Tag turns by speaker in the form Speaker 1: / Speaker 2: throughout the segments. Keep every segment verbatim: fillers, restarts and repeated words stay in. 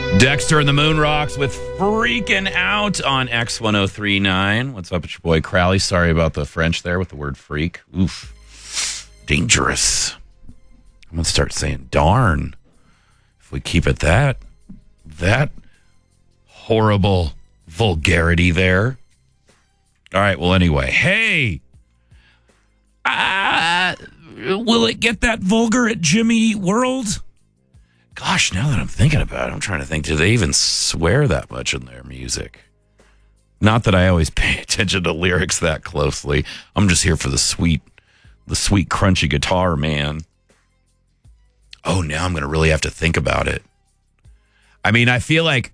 Speaker 1: Dexter and the Moon Rocks with Freaking Out on X one oh three point nine. What's up, it's your boy Crowley. Sorry about the French there with the word freak. Oof. Dangerous. I'm going to start saying darn. If we keep it that, that horrible vulgarity there. All right, well, anyway. Hey! Uh, will it get that vulgar at Jimmy Eat World? Gosh, now that I'm thinking about it, I'm trying to think, do they even swear that much in their music? Not that I always pay attention to lyrics that closely. I'm just here for the sweet, the sweet, crunchy guitar, man. Oh, now I'm going to really have to think about it. I mean, I feel like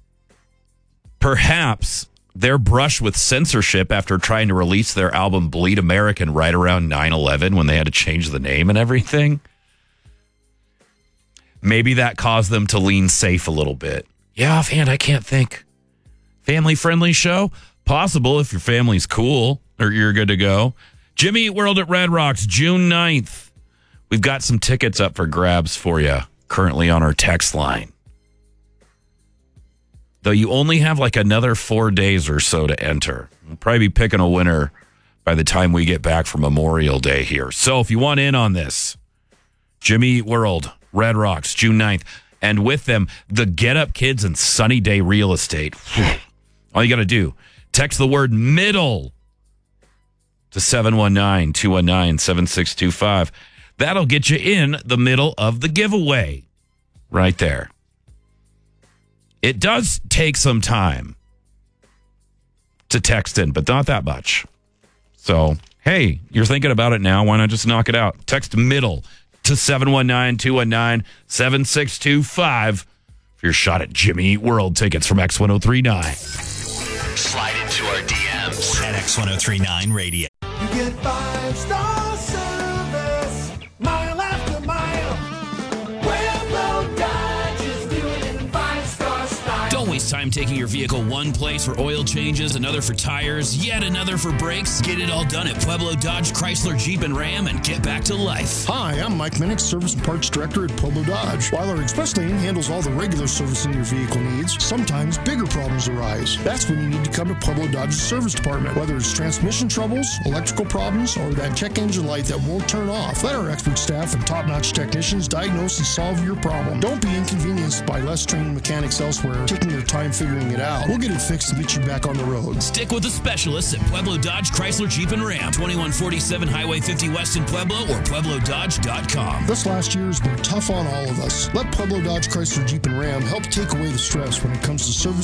Speaker 1: perhaps their brush with censorship after trying to release their album Bleed American right around nine eleven when they had to change the name and everything. Maybe that caused them to lean safe a little bit. Yeah, offhand, I can't think. Family-friendly show? Possible if your family's cool or you're good to go. Jimmy Eat World at Red Rocks, June ninth. We've got some tickets up for grabs for you currently on our text line. Though you only have like another four days or so to enter. We'll probably be picking a winner by the time we get back from Memorial Day here. So if you want in on this, Jimmy Eat World, Red Rocks, June ninth. And with them, the Get Up Kids and Sunny Day Real Estate. All you got to do, text the word middle to seven one nine, two one nine, seven six two five. That'll get you in the middle of the giveaway. Right there. It does take some time to text in, but not that much. So, hey, you're thinking about it now. Why not just knock it out? Text middle to seven one nine, two one nine, seven six two five for your shot at Jimmy Eat World tickets from X one oh three point nine.
Speaker 2: Slide into our D Ms at X one oh three point nine Radio.
Speaker 3: You get five-star service, mile after mile. Pueblo Dodge is doing it in five-star style.
Speaker 4: Don't waste time taking your vehicle one place for oil changes, another for tires, yet another for brakes. Get it all done at Pueblo Dodge, Chrysler, Jeep, and Ram and get back to life.
Speaker 5: Hi, I'm Mike Minnick, Service and Parts Director at Pueblo Dodge. While our express lane handles all the regular servicing your vehicle needs, sometimes bigger problems arise. That's when you need to come to Pueblo Dodge's service department. Whether it's transmission troubles, electrical problems, or that check engine light that won't turn off, let our expert staff and top-notch technicians diagnose and solve your problem. Don't be inconvenienced by less trained mechanics elsewhere taking their time figuring it out. We'll get it fixed and get you back on the road.
Speaker 4: Stick with the specialists at Pueblo Dodge, Chrysler, Jeep, and Ram. twenty-one forty-seven Highway fifty West in Pueblo or Pueblo Dodge dot com.
Speaker 5: This last year has been tough on all of us. Let Pueblo Dodge, Chrysler, Jeep, and Ram help take away the stress when it comes to service